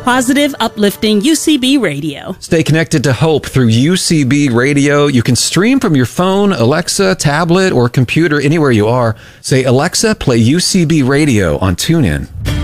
positive, uplifting UCB radio. Stay connected to hope through UCB radio. You can stream from your phone, Alexa, tablet, or computer anywhere you are. Say, Alexa, play UCB radio on TuneIn.